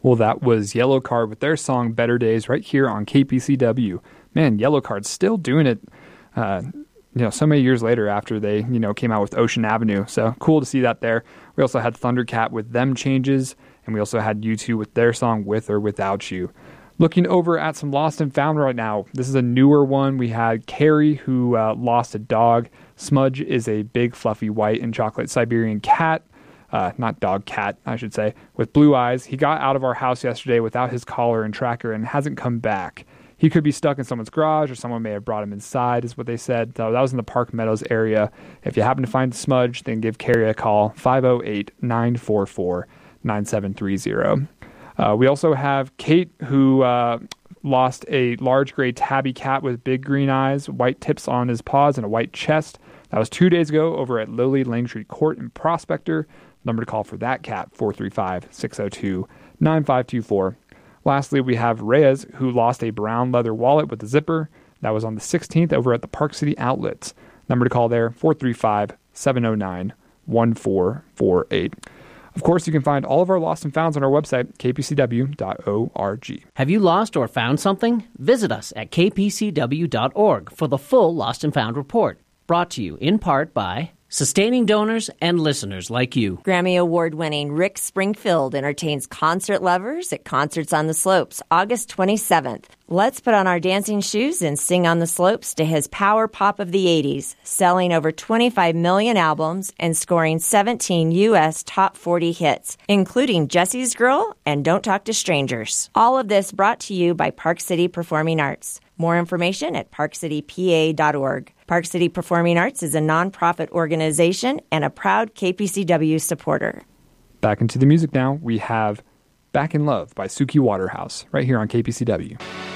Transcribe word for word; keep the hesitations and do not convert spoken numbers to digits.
Well, that was Yellowcard with their song Better Days right here on K P C W. Man, Yellowcard's still doing it, uh, you know, so many years later after they, you know, came out with Ocean Avenue. So cool to see that there. We also had Thundercat with Them Changes, and we also had U two with their song With or Without You. Looking over at some Lost and Found right now, this is a newer one. We had Carrie, who uh, lost a dog. Smudge is a big, fluffy, white and chocolate Siberian cat. Uh, not dog, cat, I should say, with blue eyes. He got out of our house yesterday without his collar and tracker and hasn't come back. He could be stuck in someone's garage or someone may have brought him inside, is what they said. So that was in the Park Meadows area. If you happen to find Smudge, then give Carrie a call, five oh eight, nine four four, nine seven three zero. Uh, we also have Kate, who uh, lost a large gray tabby cat with big green eyes, white tips on his paws, and a white chest. That was two days ago over at Lily Langtree Court in Prospector. Number to call for that cat, four three five, six oh two, nine five two four. Lastly, we have Reyes, who lost a brown leather wallet with a zipper. That was on the sixteenth over at the Park City Outlets. Number to call there, four three five, seven oh nine, one four four eight. Of course, you can find all of our Lost and Founds on our website, k p c w dot org. Have you lost or found something? Visit us at k p c w dot org for the full Lost and Found report. Brought to you in part by sustaining donors and listeners like you. Grammy Award-winning Rick Springfield entertains concert lovers at Concerts on the Slopes, August twenty-seventh. Let's put on our dancing shoes and sing on the slopes to his power pop of the eighties, selling over twenty-five million albums and scoring seventeen U S top forty hits, including Jesse's Girl and Don't Talk to Strangers. All of this brought to you by Park City Performing Arts. More information at park city p a dot org. Park City Performing Arts is a nonprofit organization and a proud K P C W supporter. Back into the music now. We have Back in Love by Suki Waterhouse right here on K P C W.